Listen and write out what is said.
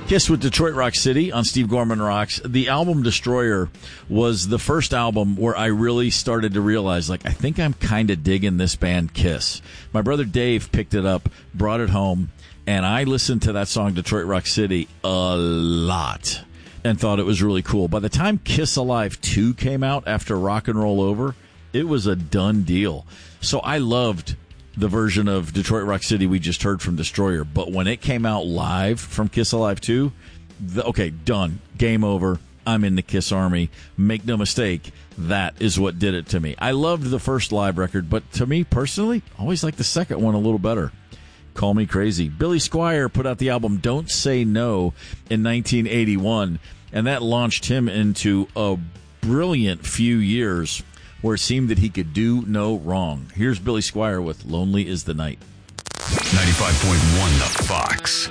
Kiss with Detroit Rock City on Steve Gorman Rocks. The album Destroyer was the first album where I really started to realize, like, I think I'm kind of digging this band Kiss. My brother Dave picked it up, brought it home, and I listened to that song Detroit Rock City a lot and thought it was really cool. By the time Kiss Alive 2 came out after Rock and Roll Over, it was a done deal. So I loved the version of Detroit Rock City we just heard from Destroyer. But when it came out live from Kiss Alive 2, okay, done. Game over. I'm in the Kiss Army. Make no mistake, that is what did it to me. I loved the first live record, but to me personally, I always liked the second one a little better. Call me crazy. Billy Squier put out the album Don't Say No in 1981, and that launched him into a brilliant few years where it seemed that he could do no wrong. Here's Billy Squier with Lonely is the Night. 95.1 The Fox.